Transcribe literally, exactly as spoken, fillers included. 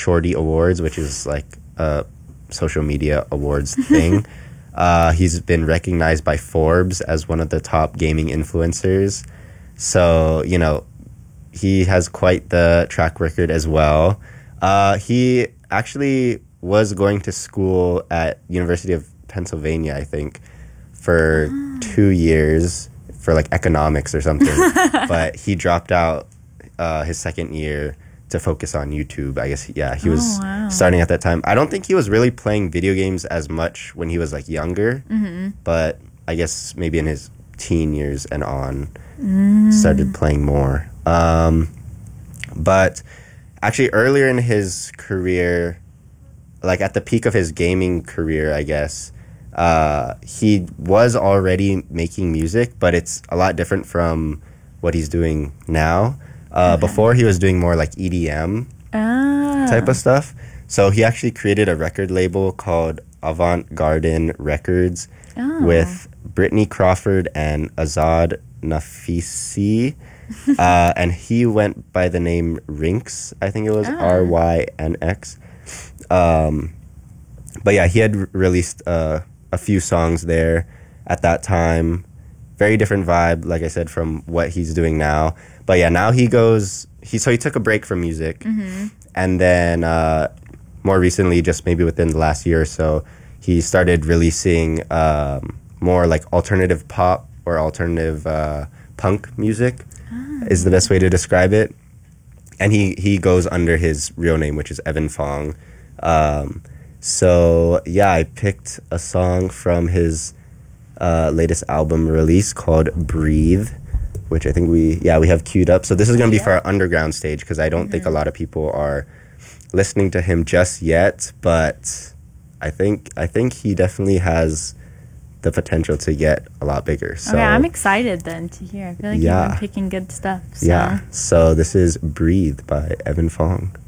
Shorty Awards, which is like a social media awards thing. uh, he's been recognized by Forbes as one of the top gaming influencers. So, you know, he has quite the track record as well. Uh, he actually was going to school at University of Pennsylvania, I think, for oh. two years for like economics or something. But he dropped out uh, his second year to focus on YouTube. I guess, yeah, he was oh, wow. starting at that time. I don't think he was really playing video games as much when he was like younger, mm-hmm. but I guess maybe in his teen years and on mm. started playing more. Um, but actually earlier in his career, like at the peak of his gaming career, I guess, uh, he was already making music, but it's a lot different from what he's doing now. Uh, okay. Before, he was doing more like E D M ah. type of stuff. So he actually created a record label called Avant Garden Records oh. with Brittany Crawford and Azad Nafisi. uh, and he went by the name Rynx. I think it was oh. R Y N X. Um, but yeah, he had re- released uh, a few songs there at that time. Very different vibe, like I said, from what he's doing now. But yeah, now he goes, he so he took a break from music. Mm-hmm. And then uh, more recently, just maybe within the last year or so, he started releasing um, more like alternative pop or alternative uh, punk music oh. is the best way to describe it. And he, he goes under his real name, which is Evan Fong. Um, so yeah, I picked a song from his uh, latest album release called Breathe, which I think we, yeah, we have queued up. So this is going to be yeah. for our underground stage because I don't mm-hmm. think a lot of people are listening to him just yet. But I think I think he definitely has the potential to get a lot bigger. So okay, I'm excited then to hear. I feel like yeah. you've been picking good stuff. So. Yeah. So this is Breathe by Evan Fong.